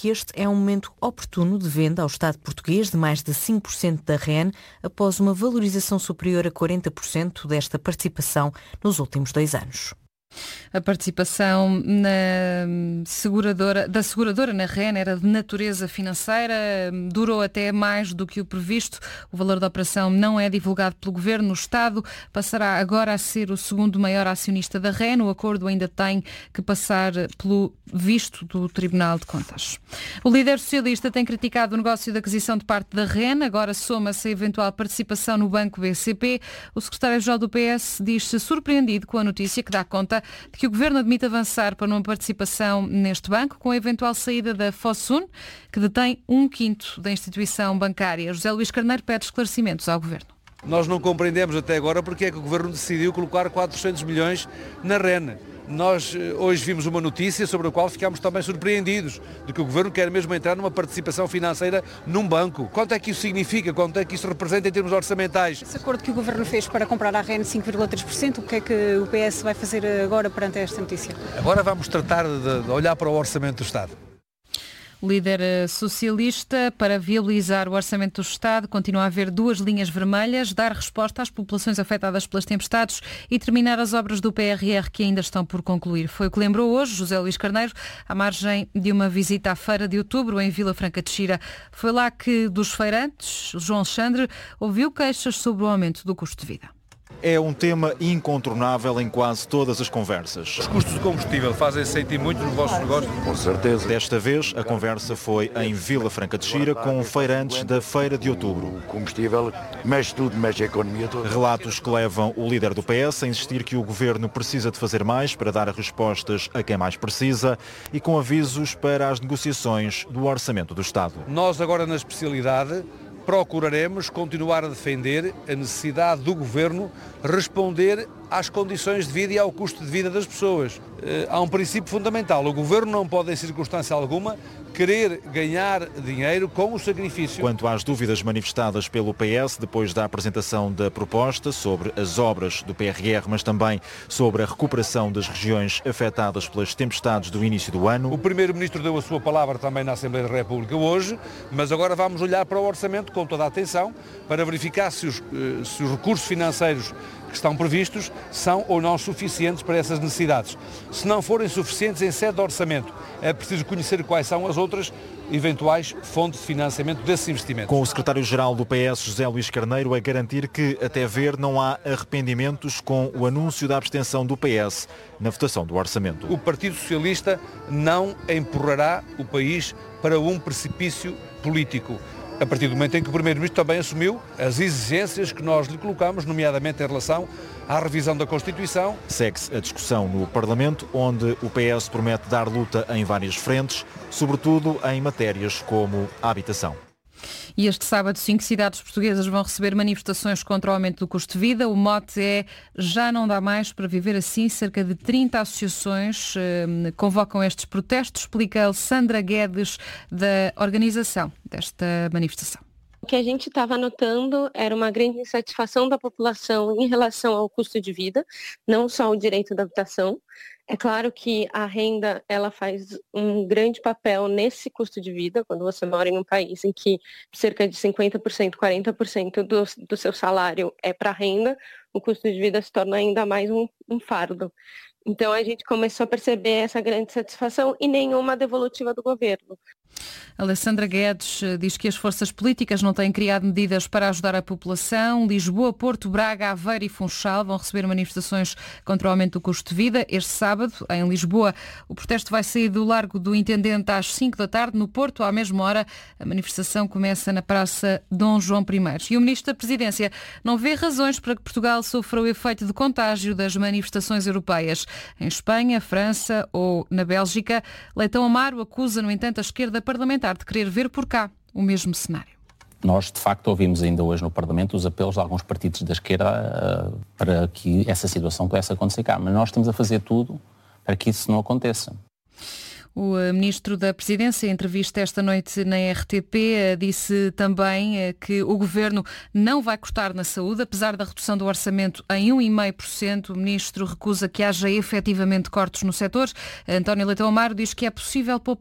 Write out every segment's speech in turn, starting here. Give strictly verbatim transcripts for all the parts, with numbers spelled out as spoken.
que este é um momento oportuno de venda ao Estado português de mais de cinco por cento da R E N, após uma valorização superior a quarenta por cento desta participação nos últimos dois anos. A participação na seguradora, da seguradora na R E N era de natureza financeira, durou até mais do que o previsto. O valor da operação não é divulgado pelo Governo. O Estado passará agora a ser o segundo maior acionista da R E N. O acordo ainda tem que passar pelo visto do Tribunal de Contas. O líder socialista tem criticado o negócio de aquisição de parte da R E N. Agora soma-se a eventual participação no Banco B C P. O secretário-geral do P S diz-se surpreendido com a notícia que dá conta de que o Governo admite avançar para uma participação neste banco, com a eventual saída da Fosun, que detém um quinto da instituição bancária. José Luís Carneiro pede esclarecimentos ao Governo. Nós não compreendemos até agora porque é que o Governo decidiu colocar quatrocentos milhões na R E N. Nós hoje vimos uma notícia sobre a qual ficámos também surpreendidos, de que o Governo quer mesmo entrar numa participação financeira num banco. Quanto é que isso significa? Quanto é que isso representa em termos orçamentais? Esse acordo que o Governo fez para comprar a R E N cinco vírgula três por cento, o que é que o P S vai fazer agora perante esta notícia? Agora vamos tratar de, de olhar para o orçamento do Estado. O líder socialista, para viabilizar o orçamento do Estado, continua a haver duas linhas vermelhas: dar resposta às populações afetadas pelas tempestades e terminar as obras do P R R que ainda estão por concluir. Foi o que lembrou hoje José Luís Carneiro, à margem de uma visita à Feira de Outubro em Vila Franca de Xira. Foi lá que, dos feirantes, João Alexandre ouviu queixas sobre o aumento do custo de vida. É um tema incontornável em quase todas as conversas. Os custos de combustível fazem-se sentir muito nos vossos negócios? Com certeza. Desta vez, a conversa foi em Vila Franca de Xira com feirantes da Feira de Outubro. O combustível mexe tudo, mexe a economia toda. Relatos que levam o líder do P S a insistir que o Governo precisa de fazer mais para dar respostas a quem mais precisa e com avisos para as negociações do Orçamento do Estado. Nós agora, na especialidade, procuraremos continuar a defender a necessidade do Governo responder às condições de vida e ao custo de vida das pessoas. Há um princípio fundamental: o Governo não pode, em circunstância alguma, querer ganhar dinheiro com o sacrifício. Quanto às dúvidas manifestadas pelo P S depois da apresentação da proposta sobre as obras do P R R, mas também sobre a recuperação das regiões afetadas pelas tempestades do início do ano. O Primeiro-Ministro deu a sua palavra também na Assembleia da República hoje, mas agora vamos olhar para o orçamento com toda a atenção para verificar se os, se os recursos financeiros que estão previstos são ou não suficientes para essas necessidades. Se não forem suficientes em sede de orçamento, é preciso conhecer quais são as outras eventuais fontes de financiamento desses investimentos. Com o secretário-geral do P S, José Luís Carneiro, a garantir que, até ver, não há arrependimentos com o anúncio da abstenção do P S na votação do orçamento. O Partido Socialista não empurrará o país para um precipício político, a partir do momento em que o Primeiro-Ministro também assumiu as exigências que nós lhe colocamos, nomeadamente em relação à revisão da Constituição. Segue-se a discussão no Parlamento, onde o P S promete dar luta em várias frentes, sobretudo em matérias como a habitação. E este sábado, cinco cidades portuguesas vão receber manifestações contra o aumento do custo de vida. O mote é "Já não dá mais para viver assim". Cerca de trinta associações eh, convocam estes protestos, explica Alessandra Guedes, da organização desta manifestação. O que a gente estava notando era uma grande insatisfação da população em relação ao custo de vida, não só o direito da habitação. É claro que a renda, ela faz um grande papel nesse custo de vida. Quando você mora em um país em que cerca de cinquenta por cento, quarenta por cento do, do seu salário é para renda, o custo de vida se torna ainda mais um, um fardo. Então a gente começou a perceber essa grande satisfação e nenhuma devolutiva do governo. Alessandra Guedes diz que as forças políticas não têm criado medidas para ajudar a população. Lisboa, Porto, Braga, Aveiro e Funchal vão receber manifestações contra o aumento do custo de vida. Este sábado, em Lisboa, o protesto vai sair do Largo do Intendente às cinco da tarde. No Porto, à mesma hora, a manifestação começa na Praça Dom João primeiro. E o Ministro da Presidência não vê razões para que Portugal sofra o efeito de contágio das manifestações europeias. Em Espanha, França ou na Bélgica, Leitão Amaro acusa, no entanto, a esquerda parlamentar de querer ver por cá o mesmo cenário. Nós, de facto, ouvimos ainda hoje no Parlamento os apelos de alguns partidos da esquerda uh, para que essa situação pudesse acontecer cá. Mas nós estamos a fazer tudo para que isso não aconteça. O Ministro da Presidência, em entrevista esta noite na R T P, disse também que o Governo não vai cortar na saúde, apesar da redução do orçamento em um vírgula cinco por cento. O Ministro recusa que haja efetivamente cortes no setor. António Leitão Amaro diz que é possível poupar.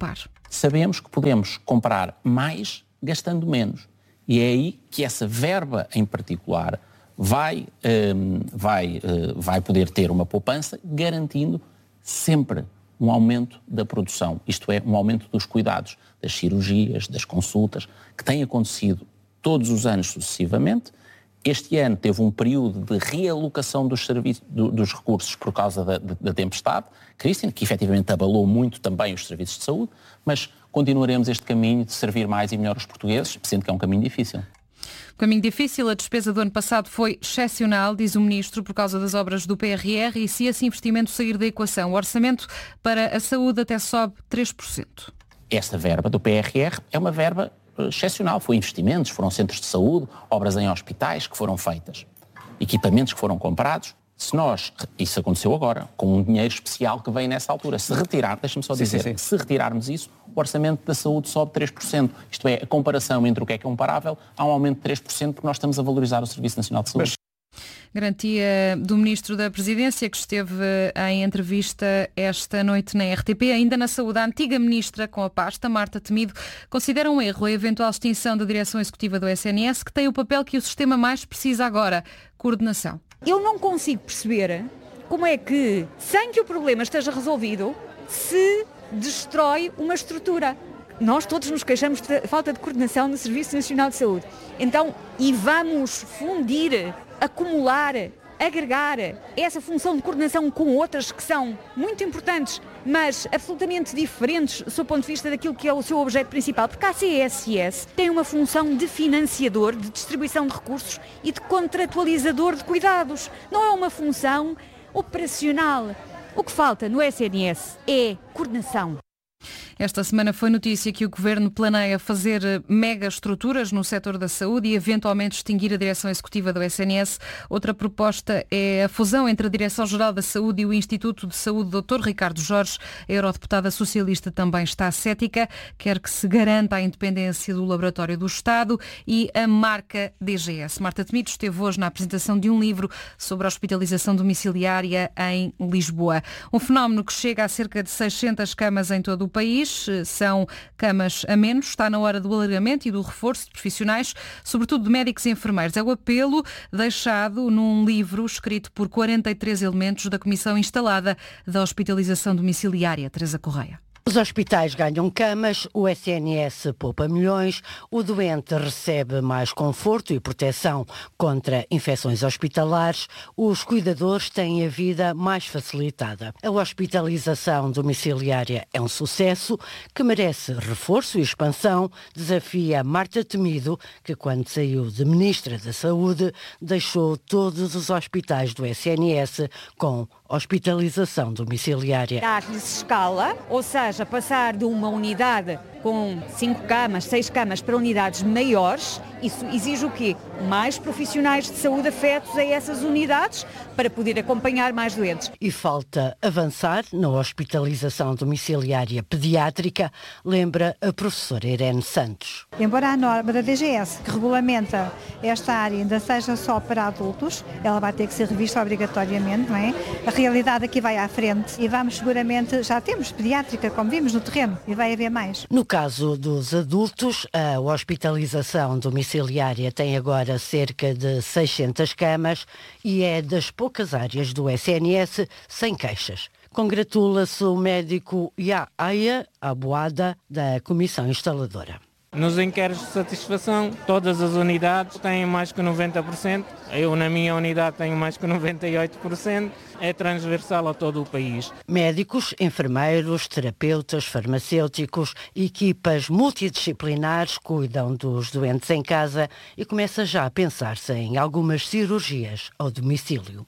sabemos que podemos comprar mais gastando menos. E é aí que essa verba em particular vai, um, vai, uh, vai poder ter uma poupança, garantindo sempre um aumento da produção, isto é, um aumento dos cuidados, das cirurgias, das consultas, que tem acontecido todos os anos sucessivamente. Este ano teve um período de realocação dos, serviços, do, dos recursos por causa da, da tempestade, Christine, que efetivamente abalou muito também os serviços de saúde, mas continuaremos este caminho de servir mais e melhor os portugueses, sendo que é um caminho difícil. O caminho difícil, a despesa do ano passado foi excepcional, diz o Ministro, por causa das obras do P R R, e se esse investimento sair da equação, o orçamento para a saúde até sobe três por cento. Esta verba do P R R é uma verba excepcional. Foi investimentos, foram centros de saúde, obras em hospitais que foram feitas, equipamentos que foram comprados. Se nós, isso aconteceu agora, com um dinheiro especial que veio nessa altura, se retirar, deixa-me só dizer, sim, sim, sim. se retirarmos isso, o orçamento da saúde sobe três por cento. Isto é, a comparação entre o que é comparável, há um aumento de três por cento porque nós estamos a valorizar o Serviço Nacional de Saúde. Mas... Garantia do Ministro da Presidência, que esteve em entrevista esta noite na R T P. Ainda na saúde, a antiga Ministra com a pasta, Marta Temido, considera um erro a eventual extinção da direção executiva do S N S, que tem o papel que o sistema mais precisa agora, coordenação. Eu não consigo perceber como é que, sem que o problema esteja resolvido, se destrói uma estrutura. Nós todos nos queixamos de falta de coordenação no Serviço Nacional de Saúde. Então, e vamos fundir, acumular, agregar essa função de coordenação com outras que são muito importantes, mas absolutamente diferentes do seu ponto de vista daquilo que é o seu objeto principal, porque a C S S tem uma função de financiador, de distribuição de recursos e de contratualizador de cuidados. Não é uma função operacional. O que falta no S N S é coordenação. Esta semana foi notícia que o Governo planeia fazer mega estruturas no setor da saúde e eventualmente extinguir a direção executiva do S N S. Outra proposta é a fusão entre a Direção-Geral da Saúde e o Instituto de Saúde doutor Ricardo Jorge. A eurodeputada socialista também está cética, quer que se garanta a independência do Laboratório do Estado e a marca D G S. Marta Temido esteve hoje na apresentação de um livro sobre a hospitalização domiciliária em Lisboa. Um fenómeno que chega a cerca de seiscentas camas em todo o país. São camas a menos, está na hora do alargamento e do reforço de profissionais, sobretudo de médicos e enfermeiros. É o apelo deixado num livro escrito por quarenta e três elementos da Comissão Instalada da Hospitalização Domiciliária. Teresa Correia. Os hospitais ganham camas, o S N S poupa milhões, o doente recebe mais conforto e proteção contra infecções hospitalares, os cuidadores têm a vida mais facilitada. A hospitalização domiciliária é um sucesso que merece reforço e expansão, desafia Marta Temido, que quando saiu de Ministra da Saúde, deixou todos os hospitais do S N S com hospitalização domiciliária. Dar-lhes escala, ou seja, passar de uma unidade com cinco camas, seis camas para unidades maiores, isso exige o quê? Mais profissionais de saúde afetos a essas unidades para poder acompanhar mais doentes. E falta avançar na hospitalização domiciliária pediátrica, lembra a professora Irene Santos. Embora a norma da D G S que regulamenta esta área ainda seja só para adultos, ela vai ter que ser revista obrigatoriamente, não é? A realidade aqui vai à frente e vamos seguramente, já temos pediátrica, como vimos no terreno, e vai haver mais. No caso dos adultos, a hospitalização domiciliária tem agora cerca de seiscentas camas e é das poucas áreas do S N S sem queixas. Congratula-se o médico Yahya Aboada da Comissão Instaladora. Nos inquéritos de satisfação, todas as unidades têm mais que noventa por cento. Eu, na minha unidade, tenho mais que noventa e oito por cento. É transversal a todo o país. Médicos, enfermeiros, terapeutas, farmacêuticos, equipas multidisciplinares cuidam dos doentes em casa e começa já a pensar-se em algumas cirurgias ao domicílio.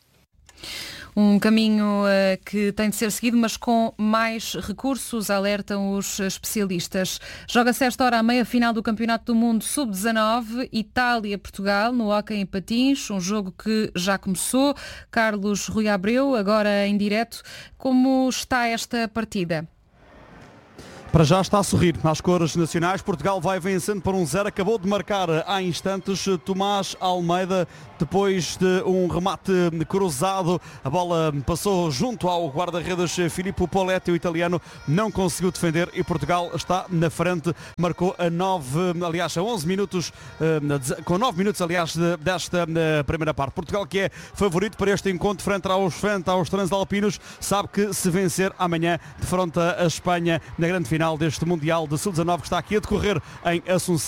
Um caminho uh, que tem de ser seguido, mas com mais recursos, alertam os especialistas. Joga-se esta hora a meia-final do Campeonato do Mundo sub dezanove, Itália-Portugal, no hóquei em patins, um jogo que já começou. Carlos Rui Abreu, agora em direto, como está esta partida? Para já está a sorrir às cores nacionais. Portugal vai vencendo por um zero. Acabou de marcar há instantes Tomás Almeida, depois de um remate cruzado. A bola passou junto ao guarda-redes Filippo Poletti. O italiano não conseguiu defender e Portugal está na frente. Marcou a nove, aliás, a onze minutos, com nove minutos, aliás, desta primeira parte. Portugal, que é favorito para este encontro frente aos, frente aos transalpinos, sabe que se vencer amanhã defronta a Espanha na grande final deste Mundial de sub dezanove que está aqui a decorrer em Assunção.